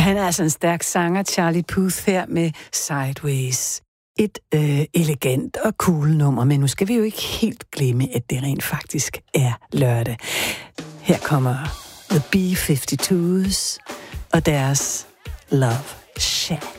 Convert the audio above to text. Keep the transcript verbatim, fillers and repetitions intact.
han er altså en stærk sanger, Charlie Puth her med Sideways. Et øh, elegant og cool nummer, men nu skal vi jo ikke helt glemme, at det rent faktisk er lørdag. Her kommer The B fifty-twos og deres Love Shack.